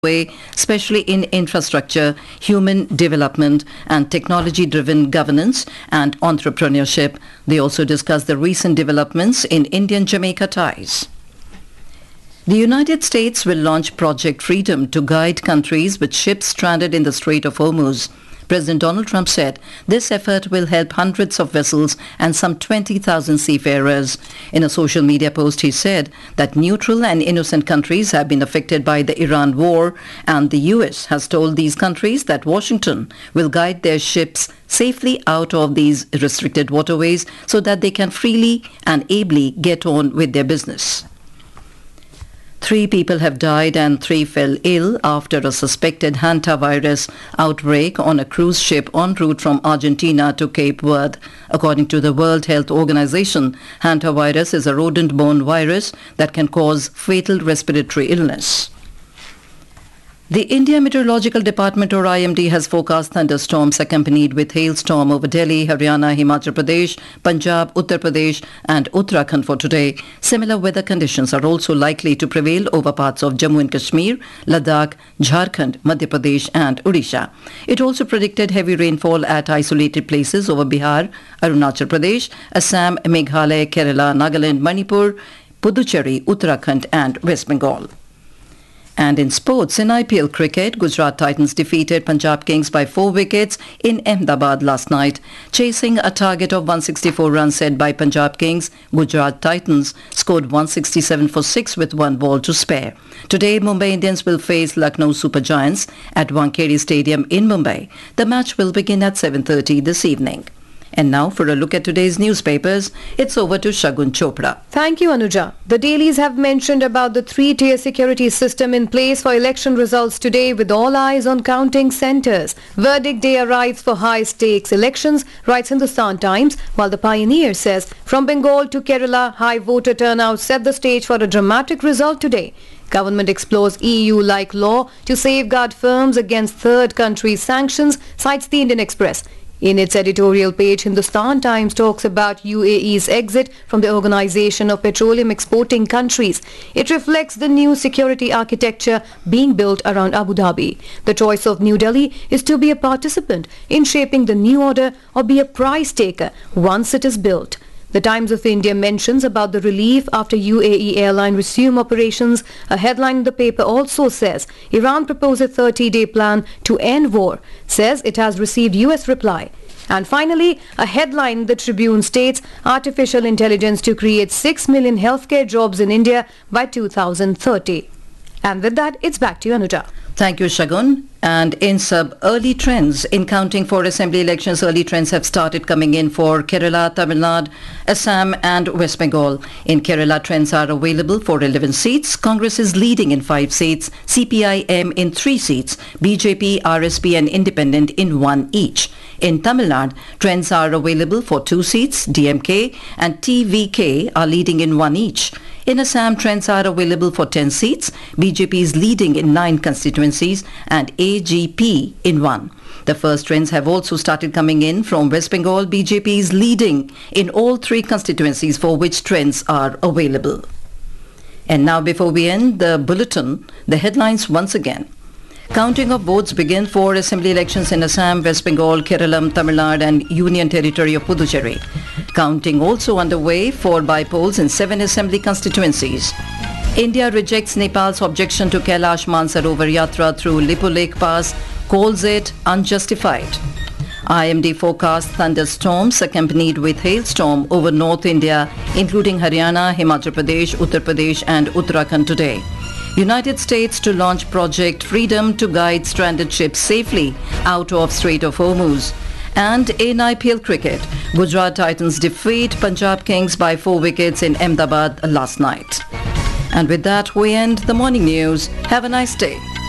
way, especially in infrastructure, human development and technology-driven governance and entrepreneurship. They also discussed the recent developments in Indian-Jamaica ties. The United States will launch Project Freedom to guide countries with ships stranded in the Strait of Hormuz. President Donald Trump said this effort will help hundreds of vessels and some 20,000 seafarers. In a social media post, he said that neutral and innocent countries have been affected by the Iran war, and the US has told these countries that Washington will guide their ships safely out of these restricted waterways so that they can freely and ably get on with their business. 3 people have died and 3 fell ill after a suspected hantavirus outbreak on a cruise ship en route from Argentina to Cape Verde. According to the World Health Organization, hantavirus is a rodent-borne virus that can cause fatal respiratory illness. The India Meteorological Department, or IMD, has forecast thunderstorms accompanied with hailstorm over Delhi, Haryana, Himachal Pradesh, Punjab, Uttar Pradesh and Uttarakhand for today. Similar weather conditions are also likely to prevail over parts of Jammu and Kashmir, Ladakh, Jharkhand, Madhya Pradesh and Odisha. It also predicted heavy rainfall at isolated places over Bihar, Arunachal Pradesh, Assam, Meghalaya, Kerala, Nagaland, Manipur, Puducherry, Uttarakhand and West Bengal. And in sports, in IPL cricket, Gujarat Titans defeated Punjab Kings by 4 wickets in Ahmedabad last night. Chasing a target of 164 runs set by Punjab Kings, Gujarat Titans scored 167 for 6 with 1 ball to spare. Today, Mumbai Indians will face Lucknow Super Giants at Wankhede Stadium in Mumbai. The match will begin at 7:30 this evening. And now for a look at today's newspapers, it's over to Shagun Chopra. Thank you, Anuja. The dailies have mentioned about the 3-tier security system in place for election results today, with all eyes on counting centres. Verdict day arrives for high-stakes elections, writes Hindustan Times, while the Pioneer says from Bengal to Kerala, high voter turnout set the stage for a dramatic result today. Government explores EU-like law to safeguard firms against third country sanctions, cites the Indian Express. In its editorial page, Hindustan Times talks about UAE's exit from the Organization of Petroleum Exporting Countries. It reflects the new security architecture being built around Abu Dhabi. The choice of New Delhi is to be a participant in shaping the new order or be a price taker once it is built. The Times of India mentions about the relief after UAE airline resume operations. A headline in the paper also says Iran proposed a 30-day plan to end war, says it has received US reply. And finally, a headline in the Tribune states artificial intelligence to create 6 million healthcare jobs in India by 2030. And with that, it's back to you, Anuja. Thank you, Shagun. And in early trends, in counting for assembly elections, early trends have started coming in for Kerala, Tamil Nadu, Assam and West Bengal. In Kerala, trends are available for 11 seats. Congress is leading in 5 seats, CPIM in 3 seats, BJP, RSP and Independent in 1 each. In Tamil Nadu, trends are available for 2 seats, DMK and TVK are leading in 1 each. In Assam, trends are available for 10 seats. BJP is leading in 9 constituencies and AGP in 1. The first trends have also started coming in from West Bengal. BJP is leading in all 3 constituencies for which trends are available. And now, before we end the bulletin, the headlines once again. Counting of votes begin for assembly elections in Assam, West Bengal, Kerala, Tamil Nadu and Union Territory of Puducherry. Counting also underway for by-polls in 7 assembly constituencies. India rejects Nepal's objection to Kailash Mansarovar Yatra through Lippo Lake Pass, calls it unjustified. IMD forecast thunderstorms accompanied with hailstorm over North India, including Haryana, Himachal Pradesh, Uttar Pradesh and Uttarakhand today. United States to launch Project Freedom to guide stranded ships safely out of Strait of Hormuz. And in IPL cricket, Gujarat Titans defeat Punjab Kings by 4 wickets in Ahmedabad last night. And with that, we end the morning news. Have a nice day.